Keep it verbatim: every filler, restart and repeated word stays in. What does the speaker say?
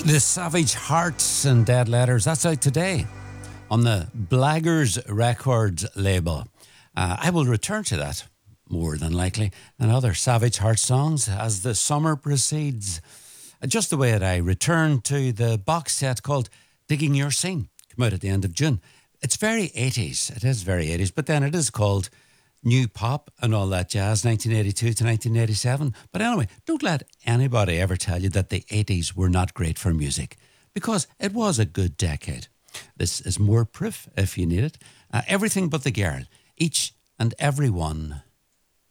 The Savage Hearts and Dead Letters, that's out today on the Blaggers Records label. Uh, I will return to that, more than likely, and other Savage Heart songs as the summer proceeds. Uh, just the way that I return to the box set called Digging Your Scene, come out at the end of June. It's very eighties, it is very eighties, but then it is called New Pop and all that jazz, nineteen eighty-two to nineteen eighty-seven. But anyway, don't let anybody ever tell you that the eighties were not great for music, because it was a good decade. This is more proof if you need it. Uh, everything but the girl, each and every one.